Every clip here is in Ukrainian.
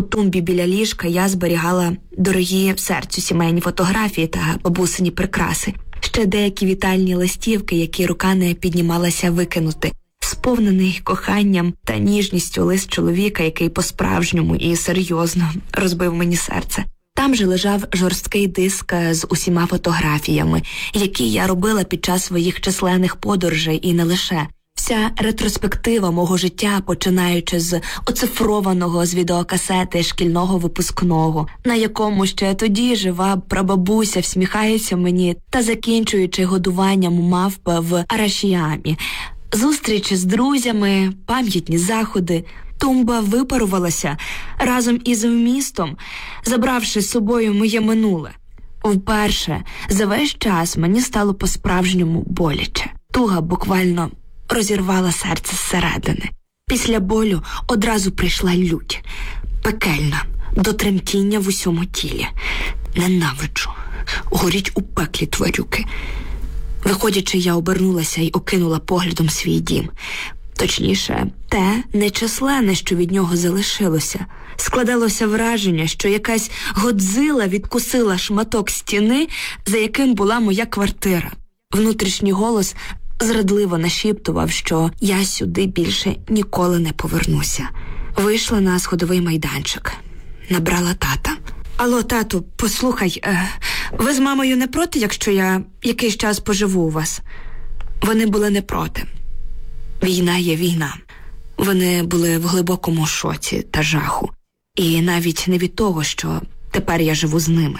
У тумбі біля ліжка я зберігала дорогі серцю сімейні фотографії та бабусині прикраси. Ще деякі вітальні листівки, які рука не піднімалася викинути. Сповнений коханням та ніжністю лист чоловіка, який по-справжньому і серйозно розбив мені серце. Там же лежав жорсткий диск з усіма фотографіями, які я робила під час своїх численних подорожей і не лише. Вся ретроспектива мого життя, починаючи з оцифрованого з відеокасети шкільного випускного, на якому ще тоді жива прабабуся всміхається мені, та закінчуючи годуванням мавпи в Арашіямі. Зустрічі з друзями, пам'ятні заходи. Тумба випарувалася разом із вмістом, забравши з собою моє минуле. Вперше за весь час мені стало по-справжньому боляче. Туга буквально розірвала серце зсередини. Після болю одразу прийшла лють. Пекельна, до тремтіння в усьому тілі. Ненавиджу. Горіть у пеклі, тварюки. Виходячи, я обернулася й окинула поглядом свій дім. Точніше, те нечисленне, що від нього залишилося. Складалося враження, що якась Годзила відкусила шматок стіни, за яким була моя квартира. Внутрішній голос зрадливо нашіптував, що я сюди більше ніколи не повернуся. Вийшла на сходовий майданчик. Набрала тата. Алло, тату, послухай, ви з мамою не проти, якщо я якийсь час поживу у вас? Вони були не проти. Війна є війна. Вони були в глибокому шоці та жаху. І навіть не від того, що тепер я живу з ними.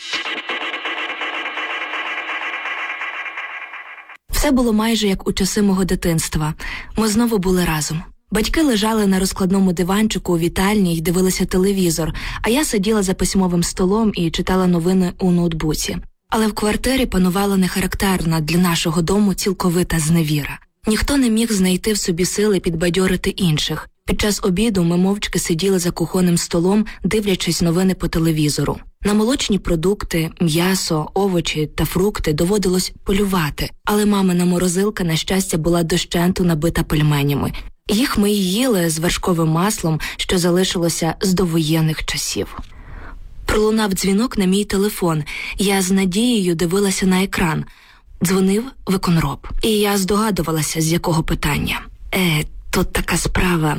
Все було майже як у часи мого дитинства. Ми знову були разом. Батьки лежали на розкладному диванчику у вітальні й дивилися телевізор, а я сиділа за письмовим столом і читала новини у ноутбуці. Але в квартирі панувала нехарактерна для нашого дому цілковита зневіра. Ніхто не міг знайти в собі сили підбадьорити інших. Під час обіду ми мовчки сиділи за кухонним столом, дивлячись новини по телевізору. На молочні продукти, м'ясо, овочі та фрукти доводилось полювати, але мамина морозилка, на щастя, була дощенту набита пельменями. Їх ми й їли з вершковим маслом, що залишилося з довоєнних часів. Пролунав дзвінок на мій телефон. Я з надією дивилася на екран. Дзвонив виконроб. І я здогадувалася, з якого питання. Тут така справа.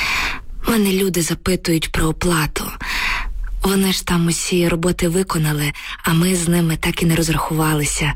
Мене люди запитують про оплату. Вони ж там усі роботи виконали, а ми з ними так і не розрахувалися.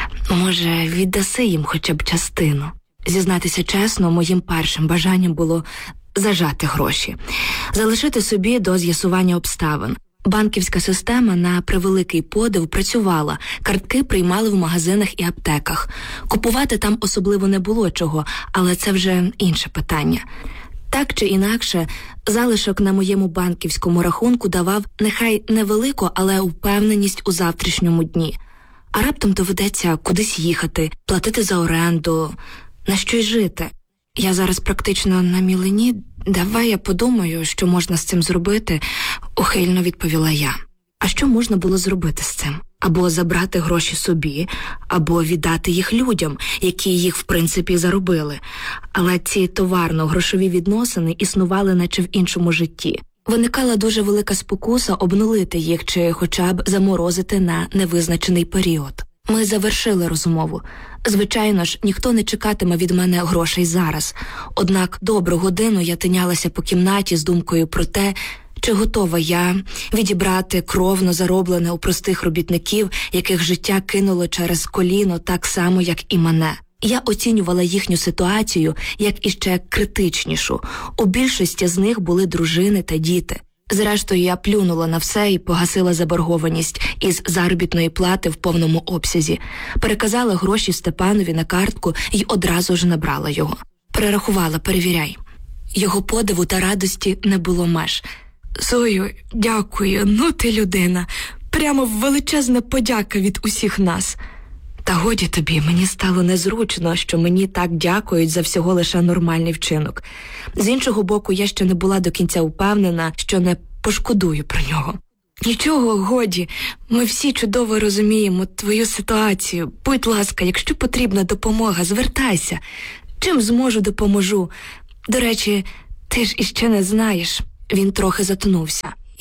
Може, віддаси їм хоча б частину? Зізнатися чесно, моїм першим бажанням було зажати гроші. Залишити собі до з'ясування обставин. Банківська система, на превеликий подив, працювала, картки приймали в магазинах і аптеках. Купувати там особливо не було чого, але це вже інше питання. Так чи інакше, залишок на моєму банківському рахунку давав нехай невелику, але впевненість у завтрашньому дні. А раптом доведеться кудись їхати, платити за оренду, на що й жити. Я зараз практично на мілені. Давай я подумаю, що можна з цим зробити, ухильно відповіла я. А що можна було зробити з цим? Або забрати гроші собі, або віддати їх людям, які їх в принципі заробили. Але ці товарно-грошові відносини існували наче в іншому житті. Виникала дуже велика спокуса обнулити їх чи хоча б заморозити на невизначений період. Ми завершили розмову. Звичайно ж, ніхто не чекатиме від мене грошей зараз. Однак добру годину я тинялася по кімнаті з думкою про те, чи готова я відібрати кровно зароблене у простих робітників, яких життя кинуло через коліно так само, як і мене. Я оцінювала їхню ситуацію як іще критичнішу. У більшості з них були дружини та діти. Зрештою, я плюнула на все і погасила заборгованість із заробітної плати в повному обсязі. Переказала гроші Степанові на картку і одразу ж набрала його. Перерахувала, перевіряй. Його подиву та радості не було меж. Зою, дякую, ну ти людина. Прямо величезна подяка від усіх нас. Та годі тобі, мені стало незручно, що мені так дякують за всього лише нормальний вчинок. З іншого боку, я ще не була до кінця впевнена, що не пошкодую про нього. Нічого, годі, ми всі чудово розуміємо твою ситуацію. Будь ласка, якщо потрібна допомога, звертайся. Чим зможу, допоможу. До речі, ти ж іще не знаєш. Він трохи затонувся.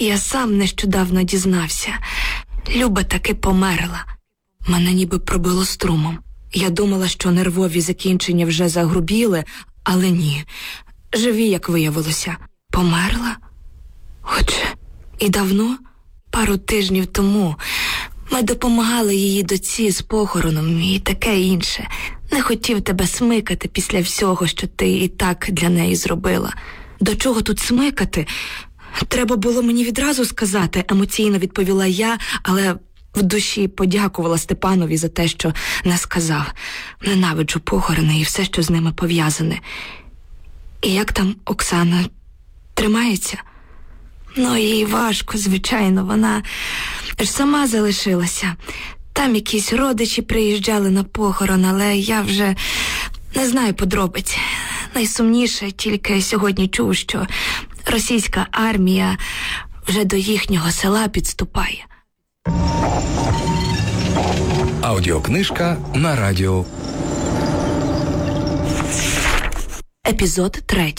Я сам нещодавно дізнався. Люба таки померла. Мене ніби пробило струмом. Я думала, що нервові закінчення вже загрубіли, але ні. Живі, як виявилося. Померла? Отже, і давно? Пару тижнів тому. Ми допомагали її доці з похороном і таке інше. Не хотів тебе смикати після всього, що ти і так для неї зробила. До чого тут смикати? Треба було мені відразу сказати, емоційно відповіла я, але в душі подякувала Степанові за те, що не сказав. Ненавиджу похорони і все, що з ними пов'язане. І як там Оксана? Тримається? Ну, їй важко, звичайно, вона ж сама залишилася. Там якісь родичі приїжджали на похорон, але я вже не знаю подробиць. Найсумніше тільки сьогодні чув, що російська армія вже до їхнього села підступає. Аудіокнижка на радіо. Епізод 3.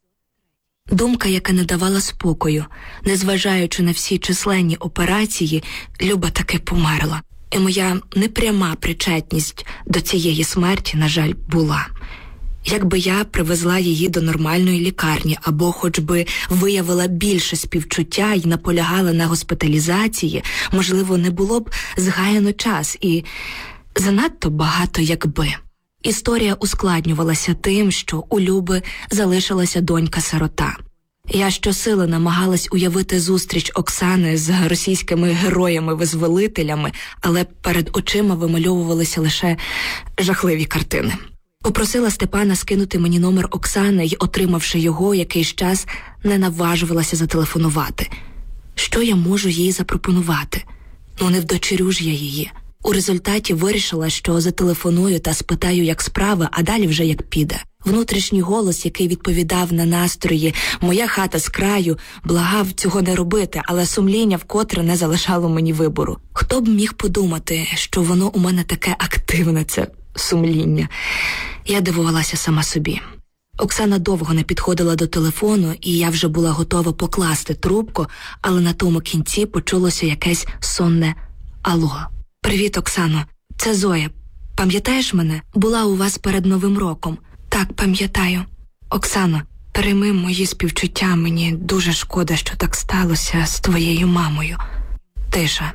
Думка, яка не давала спокою. Незважаючи на всі численні операції, Люба таки померла. І моя непряма причетність до цієї смерті, на жаль, була. Якби я привезла її до нормальної лікарні або хоч би виявила більше співчуття і наполягала на госпіталізації, можливо, не було б згаяно час і занадто багато якби. Історія ускладнювалася тим, що у Люби залишилася донька-сирота. Я щосили намагалась уявити зустріч Оксани з російськими героями-визволителями, але перед очима вимальовувалися лише жахливі картини. Попросила Степана скинути мені номер Оксани й, отримавши його, якийсь час не наважувалася зателефонувати. Що я можу їй запропонувати? Ну, не вдочерю ж я її. У результаті вирішила, що зателефоную та спитаю, як справи, а далі вже як піде. Внутрішній голос, який відповідав на настрої «Моя хата з краю», благав цього не робити, але сумління вкотре не залишало мені вибору. Хто б міг подумати, що воно у мене таке активне, це сумління. Я дивувалася сама собі. Оксана довго не підходила до телефону, і я вже була готова покласти трубку, але на тому кінці почулося якесь сонне «Алло». «Привіт, Оксано. Це Зоя. Пам'ятаєш мене? Була у вас перед Новим роком». «Так, пам'ятаю. Оксано, прийми мої співчуття. Мені дуже шкода, що так сталося з твоєю мамою». Тиша.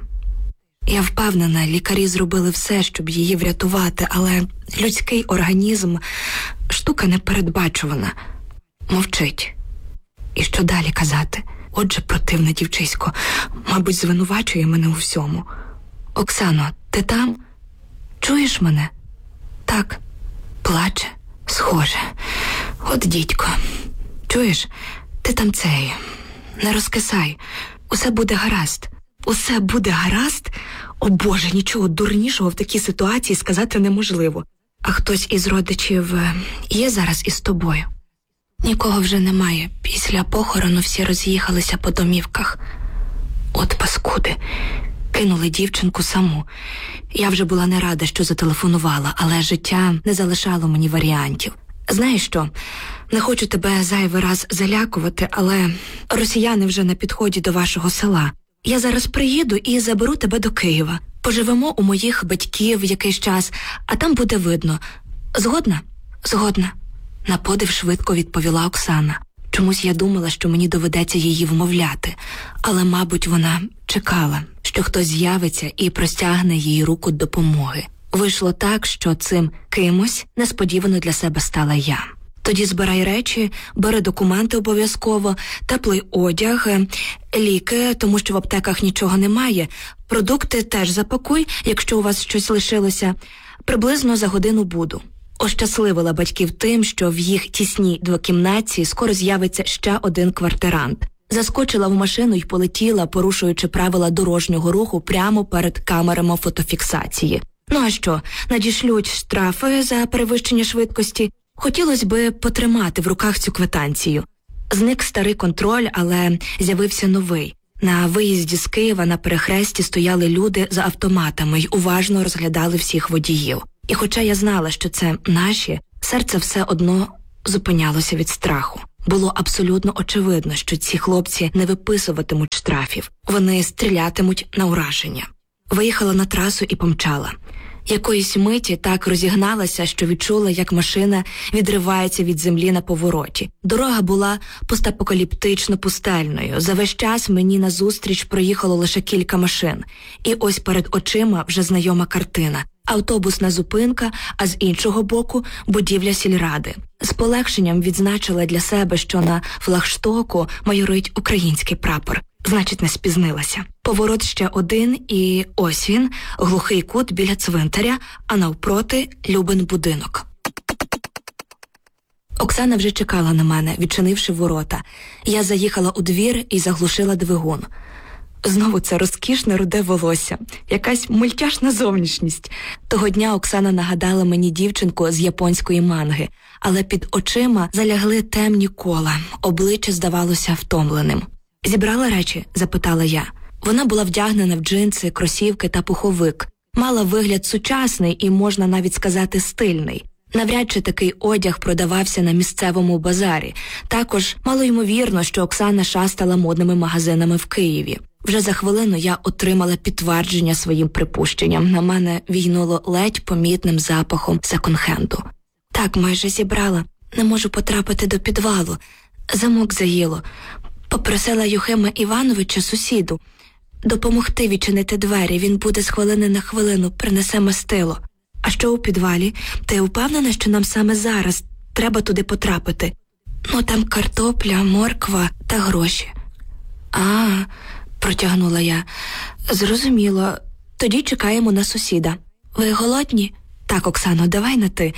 Я впевнена, лікарі зробили все, щоб її врятувати, але людський організм – штука непередбачувана. Мовчить. І що далі казати? Отже, противне дівчисько, мабуть, звинувачує мене у всьому. «Оксано, ти там? Чуєш мене?» «Так». Плаче. Схоже. От дідько. Чуєш? Ти там цей. Не розкисай. Усе буде гаразд. Усе буде гаразд? О Боже, нічого дурнішого в такій ситуації сказати неможливо. А хтось із родичів є зараз із тобою? Нікого вже немає. Після похорону всі роз'їхалися по домівках. От паскуди. Кинули дівчинку саму. Я вже була не рада, що зателефонувала, але життя не залишало мені варіантів. Знаєш що, не хочу тебе зайвий раз залякувати, але росіяни вже на підході до вашого села. Я зараз приїду і заберу тебе до Києва. Поживемо у моїх батьків якийсь час, а там буде видно. Згодна? Згодна. На подив швидко відповіла Оксана. Чомусь я думала, що мені доведеться її вмовляти, але, мабуть, вона чекала, що хтось з'явиться і простягне їй руку допомоги. Вийшло так, що цим кимось несподівано для себе стала я. Тоді збирай речі, бери документи обов'язково, теплий одяг, ліки, тому що в аптеках нічого немає, продукти теж запакуй, якщо у вас щось лишилося. Приблизно за годину буду. Ощасливила батьків тим, що в їх тісній двокімнатці скоро з'явиться ще один квартирант. Заскочила в машину й полетіла, порушуючи правила дорожнього руху прямо перед камерами фотофіксації. Ну а що, надішлють штрафи за перевищення швидкості? Хотілося би потримати в руках цю квитанцію. Зник старий контроль, але з'явився новий. На виїзді з Києва на перехресті стояли люди за автоматами й уважно розглядали всіх водіїв. І хоча я знала, що це наші, серце все одно зупинялося від страху. Було абсолютно очевидно, що ці хлопці не виписуватимуть штрафів. Вони стрілятимуть на ураження. Виїхала на трасу і помчала. Якоїсь миті так розігналася, що відчула, як машина відривається від землі на повороті. Дорога була постапокаліптично-пустельною. За весь час мені назустріч проїхало лише кілька машин. І ось перед очима вже знайома картина. Автобусна зупинка, а з іншого боку – будівля сільради. З полегшенням відзначила для себе, що на флагштоку майорить український прапор. Значить, не спізнилася. Поворот ще один, і ось він, глухий кут біля цвинтаря, а навпроти – Любин будинок. Оксана вже чекала на мене, відчинивши ворота. Я заїхала у двір і заглушила двигун. Знову це розкішне руде волосся, якась мультяшна зовнішність. Того дня Оксана нагадала мені дівчинку з японської манги, але під очима залягли темні кола, обличчя здавалося втомленим. «Зібрала речі?» – запитала я. Вона була вдягнена в джинси, кросівки та пуховик. Мала вигляд сучасний і, можна навіть сказати, стильний. Навряд чи такий одяг продавався на місцевому базарі. Також малоймовірно, що Оксана шастала модними магазинами в Києві. Вже за хвилину я отримала підтвердження своїм припущенням. На мене війнуло ледь помітним запахом секонд-хенду. «Так, майже зібрала. Не можу потрапити до підвалу. Замок заїло. Попросила Юхима Івановича, сусіду, допомогти відчинити двері. Він буде з хвилини на хвилину, принесе мастило. А що у підвалі? Ти впевнена, що нам саме зараз треба туди потрапити? Ну, там картопля, морква та гроші». «А, – протягнула я. Зрозуміло. Тоді чекаємо на сусіда. Ви голодні?» «Так, Оксано, давай на ти.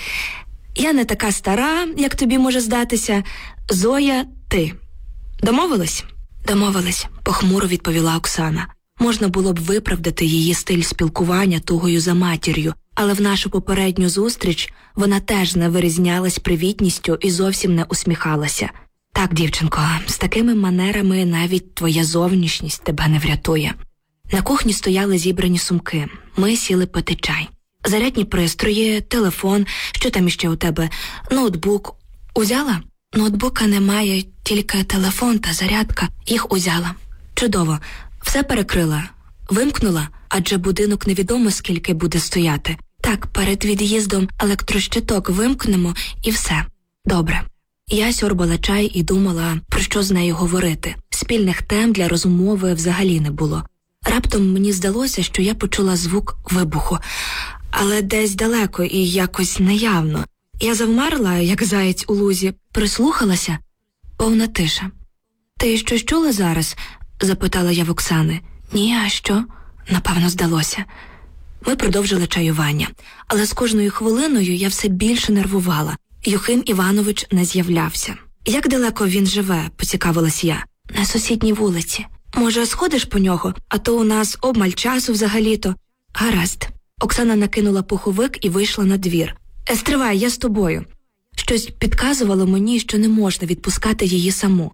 Я не така стара, як тобі може здатися. Зоя, ти. Домовились?» «Домовились», – похмуро відповіла Оксана. Можна було б виправдати її стиль спілкування тугою за матір'ю, але в нашу попередню зустріч вона теж не вирізнялась привітністю і зовсім не усміхалася. «Так, дівчинко, з такими манерами навіть твоя зовнішність тебе не врятує». На кухні стояли зібрані сумки. Ми сіли пити чай. Зарядні пристрої, телефон, що там іще у тебе, ноутбук. Узяла? Ноутбука немає, тільки телефон та зарядка. Їх узяла. Чудово. Все перекрила. Вимкнула, адже будинок невідомо скільки буде стояти. Так, перед від'їздом електрощиток вимкнемо і все. Добре. Я сьорбала чай і думала, про що з нею говорити. Спільних тем для розмови взагалі не було. Раптом мені здалося, що я почула звук вибуху, але десь далеко і якось неявно. Я завмерла, як заєць у лузі, прислухалася. Повна тиша. «Ти щось чула зараз?» – запитала я в Оксани. «Ні, а що?» – напевно здалося. Ми продовжили чаювання, але з кожною хвилиною я все більше нервувала. Юхим Іванович не з'являвся. «Як далеко він живе?» – поцікавилась я. «На сусідній вулиці. Може, сходиш по нього? А то у нас обмаль часу взагалі-то». «Гаразд». Оксана накинула пуховик і вийшла на двір. «Стривай, я з тобою». Щось підказувало мені, що не можна відпускати її саму.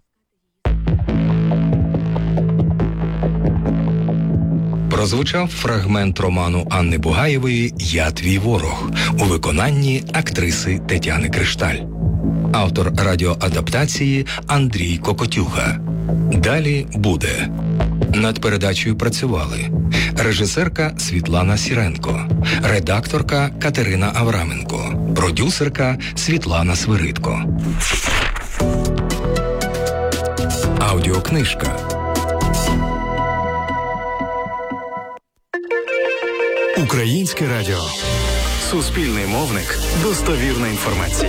Прозвучав фрагмент роману Анни Бугаєвої «Я твій ворог» у виконанні актриси Тетяни Кришталь. Автор радіоадаптації Андрій Кокотюха. Далі буде. Над передачею працювали режисерка Світлана Сіренко, редакторка Катерина Авраменко, продюсерка Світлана Свиридко. Аудіокнижка. Українське радіо. Суспільний мовник. Достовірна інформація.